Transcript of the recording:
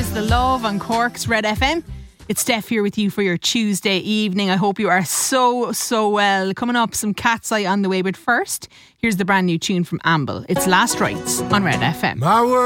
is The Love on Cork's Red FM. It's Steph here with you for your Tuesday evening. I hope you are so well. Coming up, some Cat's Eye on the way, but first, here's the brand new tune from Amble. It's Last Rites on Red FM.